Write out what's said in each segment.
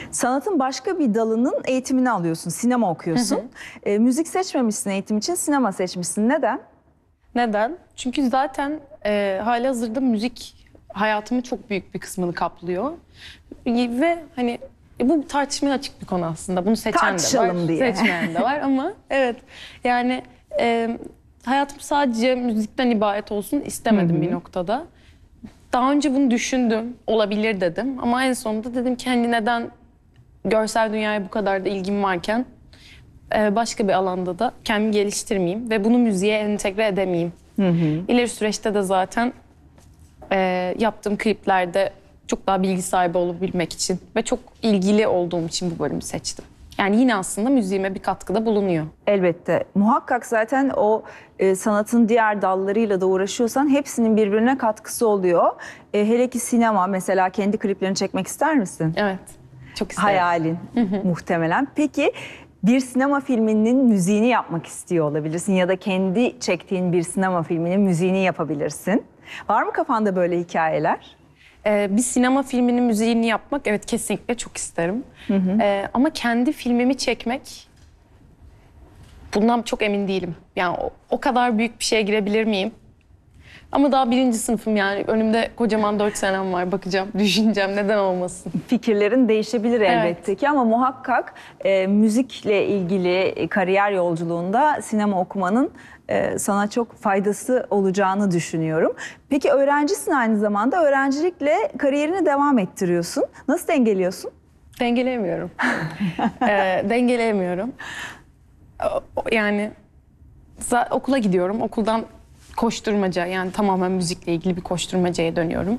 Sanatın başka bir dalının eğitimini alıyorsun, sinema okuyorsun. Müzik seçmemişsin eğitim için, sinema seçmişsin. Neden? Neden? Çünkü zaten halihazırda müzik hayatımın çok büyük bir kısmını kaplıyor. Ve hani bu tartışmaya açık bir konu aslında. Bunu seçen de var, Tartışalım diye. seçmeyen de var ama evet yani hayatım sadece müzikten ibaret olsun istemedim bir noktada. Daha önce bunu düşündüm, olabilir dedim ama en sonunda dedim ki hani neden görsel dünyaya bu kadar da ilgim varken başka bir alanda da kendimi geliştirmeyeyim ve bunu müziğe entegre edemeyeyim. İleri süreçte de zaten yaptığım kliplerde çok daha bilgi sahibi olabilmek için ve çok ilgili olduğum için bu bölümü seçtim. Yani yine aslında müziğime bir katkıda bulunuyor. Elbette. Muhakkak zaten o sanatın diğer dallarıyla da uğraşıyorsan hepsinin birbirine katkısı oluyor. Hele ki sinema mesela, kendi kliplerini çekmek ister misin? Evet, çok isterim. Hayalin muhtemelen. Peki bir sinema filminin müziğini yapmak istiyor olabilirsin ya da kendi çektiğin bir sinema filminin müziğini yapabilirsin. Var mı kafanda böyle hikayeler? Bir sinema filminin müziğini yapmak evet kesinlikle çok isterim. Ama kendi filmimi çekmek bundan çok emin değilim. Yani o kadar büyük bir şeye girebilir miyim? Ama daha 1. sınıfım yani. Önümde kocaman 4 senem var. Bakacağım, düşüneceğim. Neden olmasın? Fikirlerin değişebilir elbette Evet. ki ama muhakkak müzikle ilgili kariyer yolculuğunda sinema okumanın sana çok faydası olacağını düşünüyorum. Peki öğrencisin aynı zamanda. Öğrencilikle kariyerini devam ettiriyorsun. Nasıl dengeliyorsun? Dengeleyemiyorum. Dengeleyemiyorum. Yani okula gidiyorum. Okuldan koşturmaca, yani tamamen müzikle ilgili bir koşturmacaya dönüyorum.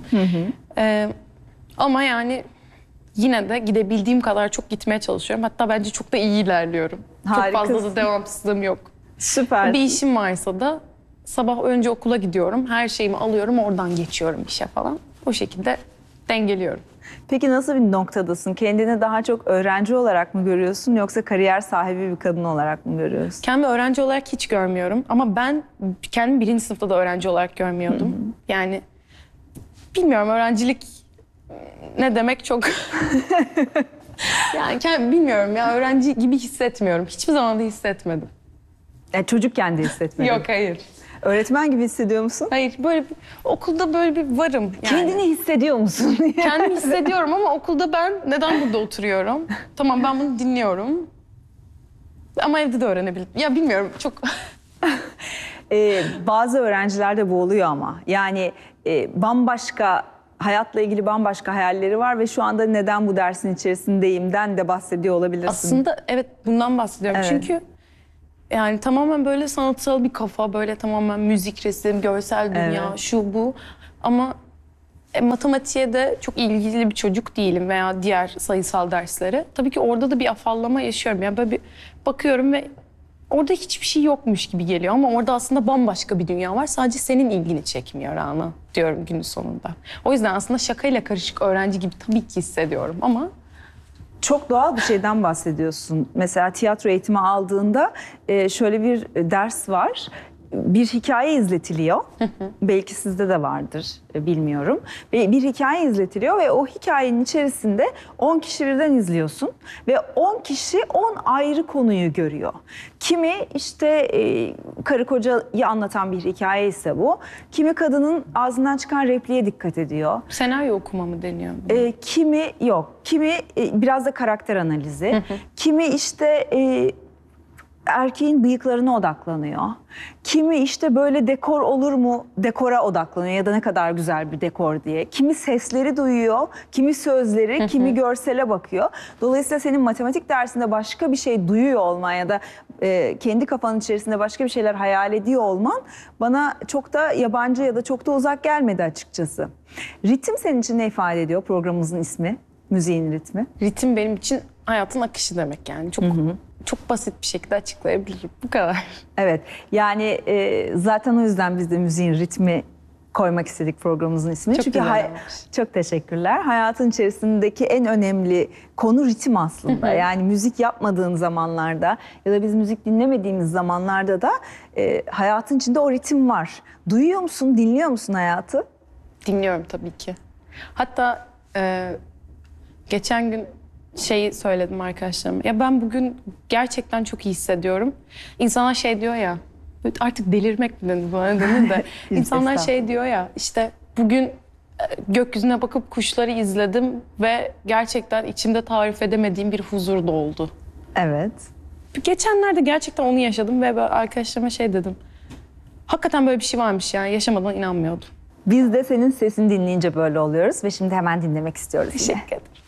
Ama yani yine de gidebildiğim kadar çok gitmeye çalışıyorum. Hatta bence çok da iyi ilerliyorum. Harikasın. Çok fazla da devamsızlığım yok. Süper. Bir işim varsa da sabah önce okula gidiyorum. Her şeyimi alıyorum, oradan geçiyorum işe falan. O şekilde dengeliyorum. Peki nasıl bir noktadasın? Kendini daha çok öğrenci olarak mı görüyorsun yoksa kariyer sahibi bir kadın olarak mı görüyorsun? Kendimi öğrenci olarak hiç görmüyorum ama ben kendimi 1. sınıfta da öğrenci olarak görmüyordum. Yani bilmiyorum, öğrencilik ne demek çok... Yani bilmiyorum ya, öğrenci gibi hissetmiyorum. Hiçbir zaman da hissetmedim. Çocukken de hissetmedin. Yok, hayır. Öğretmen gibi hissediyor musun? Hayır, böyle okulda böyle bir varım yani. Kendini hissediyor musun? Kendimi hissediyorum ama okulda ben neden burada oturuyorum? Tamam, ben bunu dinliyorum. Ama evde de öğrenebilirim. Ya bilmiyorum, çok... Bazı öğrencilerde bu oluyor ama. Yani bambaşka, hayatla ilgili bambaşka hayalleri var ve şu anda neden bu dersin içerisindeyimden de bahsediyor olabilirsin. Aslında evet, bundan bahsediyorum. Evet. Çünkü yani tamamen böyle sanatsal bir kafa, böyle tamamen müzik, resim, görsel dünya, Evet. şu bu. Ama matematiğe de çok ilgili bir çocuk değilim veya diğer sayısal derslere. Tabii ki orada da bir afallama yaşıyorum. Yani böyle bir bakıyorum ve orada hiçbir şey yokmuş gibi geliyor ama orada aslında bambaşka bir dünya var. Sadece senin ilgini çekmiyor Rana diyorum günün sonunda. O yüzden aslında şakayla karışık öğrenci gibi tabii ki hissediyorum ama... Çok doğal bir şeyden bahsediyorsun. Mesela tiyatro eğitimi aldığında şöyle bir ders var. Bir hikaye izletiliyor. Belki sizde de vardır, bilmiyorum. Bir hikaye izletiliyor ve o hikayenin içerisinde 10 kişi birden izliyorsun. Ve 10 kişi 10 ayrı konuyu görüyor. Kimi işte karı kocayı anlatan bir hikaye ise bu. Kimi kadının ağzından çıkan repliğe dikkat ediyor. Senaryo okuma mı deniyor? Kimi yok. Kimi biraz da karakter analizi. Kimi işte... erkeğin bıyıklarına odaklanıyor. Kimi işte böyle dekor olur mu, dekora odaklanıyor ya da ne kadar güzel bir dekor diye. Kimi sesleri duyuyor, kimi sözleri, kimi görsele bakıyor. Dolayısıyla senin matematik dersinde başka bir şey duyuyor olman ya da kendi kafanın içerisinde başka bir şeyler hayal ediyor olman bana çok da yabancı ya da çok da uzak gelmedi açıkçası. Ritim senin için ne ifade ediyor, programımızın ismi, müziğin ritmi? Ritim benim için hayatın akışı demek yani. Çok basit bir şekilde açıklayabilirim. Bu kadar. Evet, yani zaten o yüzden biz de müziğin ritmi koymak istedik programımızın ismini. Çok Çünkü güzel olmuş. çok teşekkürler. Hayatın içerisindeki en önemli konu ritim aslında. Yani müzik yapmadığın zamanlarda ya da biz müzik dinlemediğimiz zamanlarda da hayatın içinde o ritim var. Duyuyor musun, dinliyor musun hayatı? Dinliyorum tabii ki. Hatta geçen gün şeyi söyledim arkadaşlarıma. Ya ben bugün gerçekten çok iyi hissediyorum. İnsanlar şey diyor ya, artık delirmek mi denir bana denir de. İnsanlar şey diyor ya, işte bugün gökyüzüne bakıp kuşları izledim ve gerçekten içimde tarif edemediğim bir huzur doldu. Evet. Geçenlerde gerçekten onu yaşadım ve ben arkadaşlarıma şey dedim. Hakikaten böyle bir şey varmış yani, yaşamadan inanmıyordum. Biz de senin sesini dinleyince böyle oluyoruz ve şimdi hemen dinlemek istiyoruz yine. Teşekkür ederim.